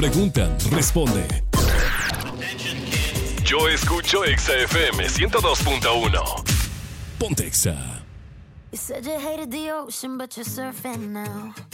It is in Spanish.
Preguntan, responde. Yo escucho Exa FM 102.1. Ponte Exa. You said you hated the ocean, but you're surfing now.